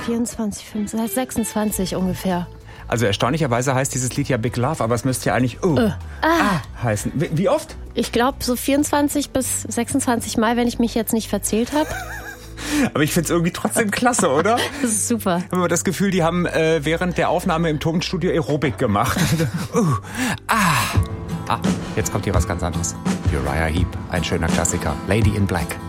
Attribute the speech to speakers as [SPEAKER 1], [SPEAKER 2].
[SPEAKER 1] 24, 25, 26 ungefähr.
[SPEAKER 2] Also erstaunlicherweise heißt dieses Lied ja Big Love, aber es müsste ja eigentlich heißen. Wie oft?
[SPEAKER 1] Ich glaube so 24 bis 26 Mal, wenn ich mich jetzt nicht verzählt habe.
[SPEAKER 2] Aber ich find's irgendwie trotzdem klasse, oder?
[SPEAKER 1] Das ist super.
[SPEAKER 2] Ich habe immer das Gefühl, die haben während der Aufnahme im Tonstudio Aerobic gemacht. Jetzt kommt hier was ganz anderes. Uriah Heep, ein schöner Klassiker. Lady in Black.